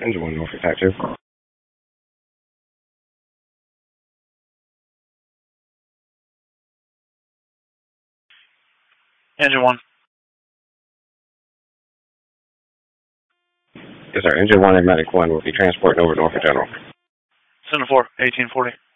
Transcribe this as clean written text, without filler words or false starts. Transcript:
Engine 1, Norfolk Type 2. Engine 1. Yes, sir. Engine 1 and Medic 1 will be transporting over Norfolk General. 7-4, 1840.